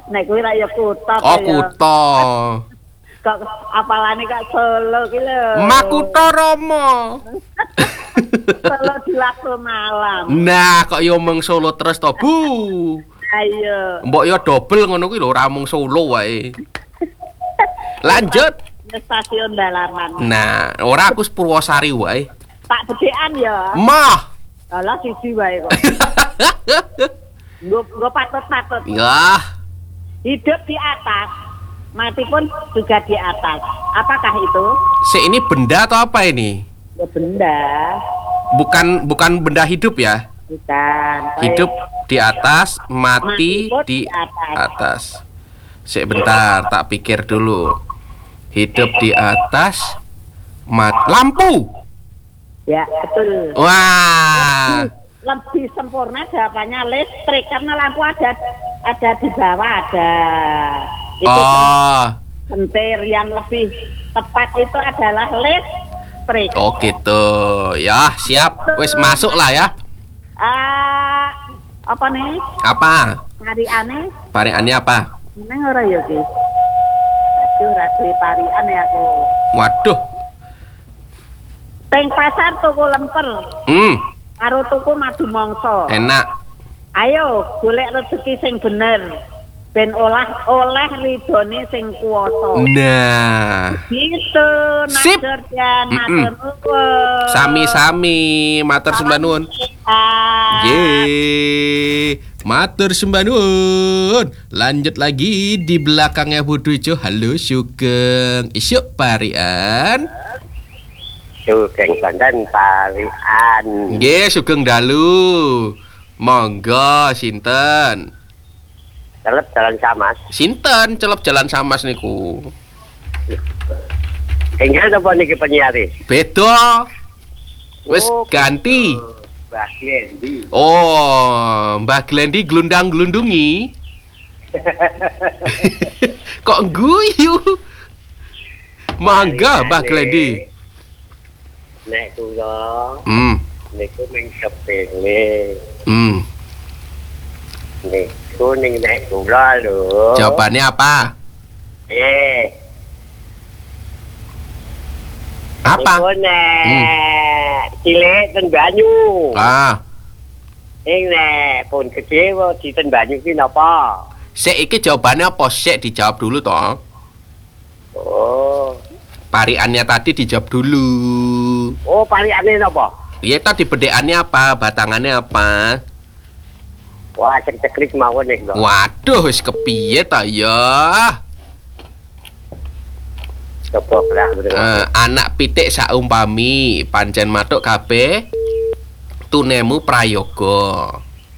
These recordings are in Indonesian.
nek kuwi ra ya kutha Oh, kutha. kok apalane kok Solo ki lho. Makutha Rama. Solo dilaku malam. Nah, kok yo mung Solo terus to, Bu. Ayo. Mbok yo dobel ngono kuwi lho, ora mung Solo wae. Lanjut. Stasiun dalaman. Nah, ora aku Purwosari wae. Tak bedekan ya. Mah. Alah siji wae kok. Gue patut-patut. Ya. Hidup di atas, mati pun juga di atas. Apakah itu? Ini benda atau apa ini? Ya benda. Bukan benda hidup ya? Bukan. Hidup di atas, mati di atas. Sebentar, tak pikir dulu. Hidup di atas, lampu. Ya, betul. Wah. Lebih sempurna jawabannya listrik karena lampu ada di bawah ada. Itu sentir yang lebih tepat itu adalah listrik. Oh gitu. Ya, siap. Wes masuk lah ya. Apa nih? Apa? Pariane apa? Neng ora ya ki. Aduh, rasa parian ya aku. Waduh. Teng pasar tuku lemper. Karo tuku madu mangsa. Enak. Ayo golek rezeki sing bener. Ben oleh ridone sing kuwasa. Nah. Gitu, matur jan, matur nuwun. Sami-sami, matur sembah nuwun. Ye, matur sembah nuwun. Lanjut lagi di belakangnya Budujo. Halo Sugeng. Isyuk Parian. Sugeng Banten Parian. Nggih, Sugeng dalu. Monggo sinten? Celep Jalan Samas. Sinten celep Jalan Samas niku? Enggak apa niki penyiari? Beda. Wis ganti. Mbah Glendi. Oh, Mbah Glendi glundang-glundungi. Kok guyu? Mangga Mbah Glendi. Nek kula. Niku ming kepengin. Niku ning nek kula lho. Jawabannya apa? Apa? Niku nek cilik ten banyu. Nek pun gede kok di ten banyu ki napa? Sik iki jawabannya apa? Sik dijawab dulu toh. Oh. Pariannya tadi dijawab dulu. Oh, pariannya napa? Iya tadi bedekannya apa? Batangannya apa? Wah, cek-cekrik mawon nih, Bang. Waduh, wis kepiye ta ya? Coba anak pitik saumpami pancen matuk kabeh tunemu prayoga.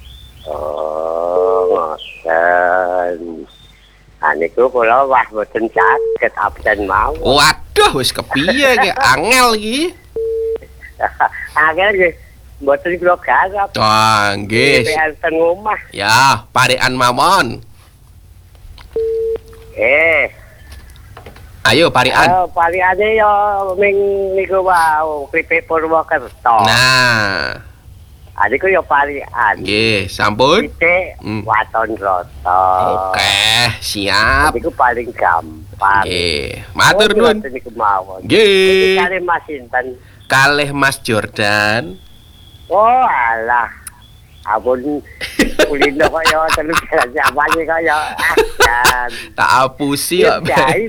Oh, ngoten. Niku kula wah mboten saged absen mau. Waduh, wis kepiye ki angel iki. Angel nggih. Mboten kula garap. Ah, nggih. Teng omah. Ya, parekan mawon. Ayo parian. Pariane yo ming niku wae Kripik Purwokerto. Nah. Niku yo parian. Nggih, sampun. Pitik Waton Rata. Oke, siap. Niku paling gampang. Nggih, matur nuwun. Niku mawon. Nggih. Kalih Mas sinten? Kalih Mas Jordan. Oh alah. Ampun kulino kok ya terus jawabannya kok ya. Tak apusi kok.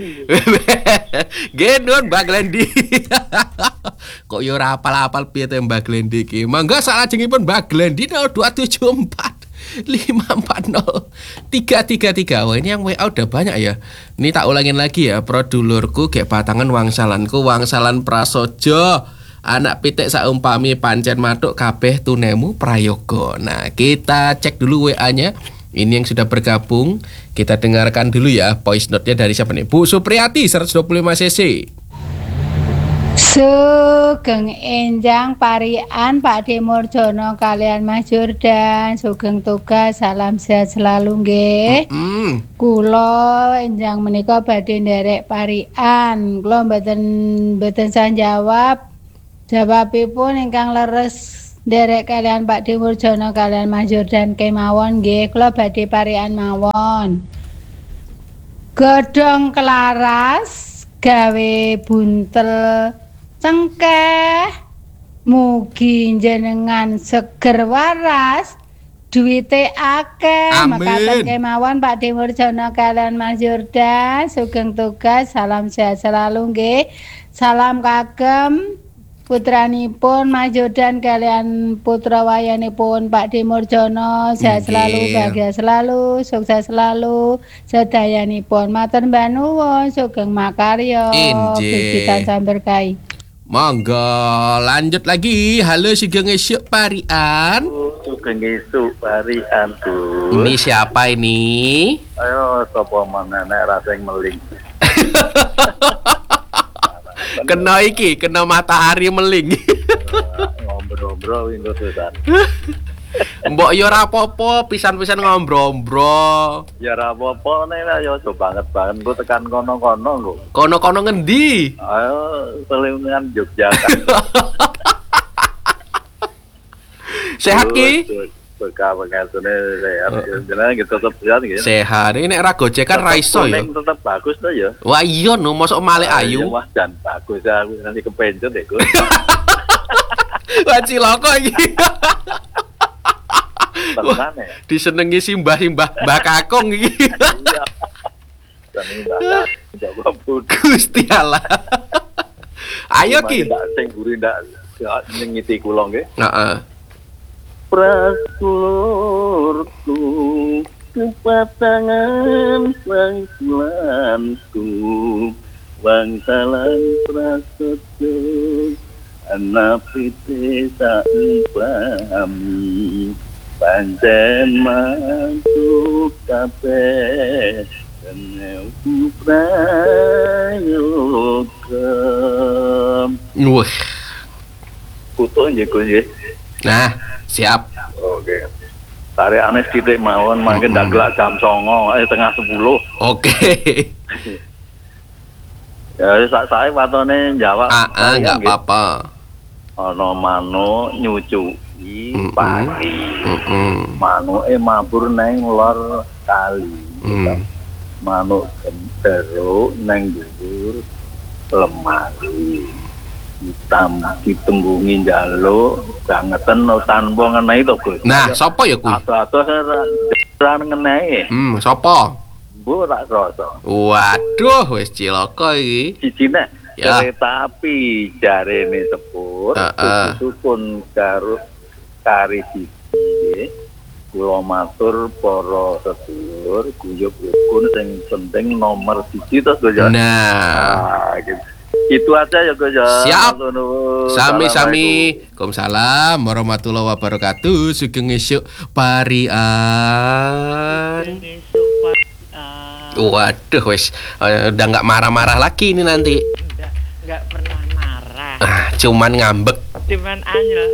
Nggih nuwun Mbak Glendi. Kok yo ora apal-apal piye te Mbak Glendi iki. Mangga salajengipun Mbak Glendi 0274 540 333. Wah, ini yang WA udah banyak ya. Ini tak ulangin lagi ya, produlurku gek batangan wangsalanku wangsalan prasojo. Anak pitik saumpami pancen matuk kabeh tunemu prayoga. Nah, kita cek dulu WA-nya. Ini yang sudah bergabung. Kita dengarkan dulu ya voice note-nya dari siapa nih? Bu Supriyati 125 cc. Sugeng enjang parian Pak Demurjono kalian Mas Jordan. Sugeng tugas, salam sehat selalu nggih. Kula enjang menika badhe nderek parian. Kula mboten sanjawab. Jawabipun ingkang leres nderek kalian Pak Demurjono kalian Mas Jordan kemawon nggih. Kula badhe parian mawon. Godhong kelaras gawe buntel cengkeh. Mugi jenengan seger waras. Duwite akeh. Amin. Mekaten kemawon Pak Demurjono kalian Mas Jordan. Sugeng tugas, salam sehat selalu nggih. Salam kagem putranipun Mas Jordan kalian putra wayanipun Pak Demurjono. Sehat selalu, bahagia selalu, sukses selalu. Sedayanipun matur mbah nuwun, sugeng makarya. Gusti tansah berkahi. Monggo lanjut lagi. Halo Sugeng Esuk Parian. Sugeng Esuk Parian tuh. Ini siapa ini? Ayo sapa maneh rasa yang meling. Kena iki, kena matahari meling. Ngobrol-ngobrol Windows Susan. Mbok yo ora apa-apa, pisan-pisan ngombro-ombro. Ya ora apa-apa nek ya aja banget-banget ku tekan kono-kono lho. Kono-kono ngendi? Ayo selingan Jogja. Sehat ki? Bekal-bekalane sehat. Jenenge gitu tetep sehat gitu. Sehat. Ini nek ra gojekan ra iso ya. Tetep bagus to ya. Wah iya no, mosok malek ayu. Wah jan bagus aku nanti kepencet deh, Gus. Wah ciloko iki. Tenan ya. Disenengi simbah-simbah Mbah Kakung iki. Iya. Dan ini ndak jago pun. Gusti Allah. Ayo ki. Ndak sing guri ndak ngiti kula nggih. Heeh. Prakulurku kepatangan pangkulanku wangsalan prasetyo anapite sampami pancen mantuk kabeh Keneu prayoga. Wah. Kutu nggih Gus nggih. Nah, siap. Oke. Tarik aneh titik mawon mangke ndak gelak jam 09.00 tengah 10. Oke. Ya sak sae watone njawab. Enggak apa-apa. Ana manuk nyucuki pagi. Manuke mabur nang lor kali. Manuk gendero nang dhuwur lemari. Hitam ditembungi njaluk bangeten tanpa ngenehi to Gus. Nah, sapa ya kuwi? Atus ora ngenehi. Sapa? Bu tak krasa. Waduh, wis cilaka iki. Sijine Ya. kereta api jarene sepur disusun karo kari siji. Kula matur para sedulur guyub rukun sing penting nomor 1 to Gus. Nah, gitu. Itu aja ya Gus ya. Siap. Sami-sami. Waalaikumsalam warahmatullahi wabarakatuh. Sugeng esuk Parian. Waduh wis udah nggak marah-marah lagi ini nanti. Nggak pernah marah. Cuman ngambek. Cuman anyel.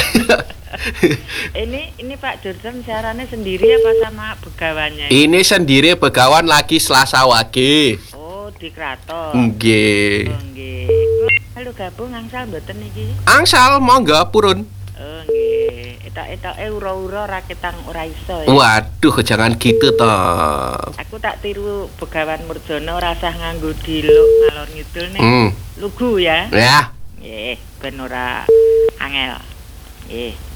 Ini Pak Jordan siarannya sendiri apa sama begawannya? Ini sendiri begawan lagi Selasa wage. Oh, di Kraton. Nggih. Oh, nggih. Halo gabung angsal mboten iki? Angsal monggo purun. Oh, nggih. Etok-etoke ura-ura ra ketang ora iso ya. Waduh, jangan gitu toh. Aku tak tiru Begawan Murjono ora usah nganggo diluk ngalor ngidul ning lugu ya. Ya. Nggih, ben ora angel. Nggih.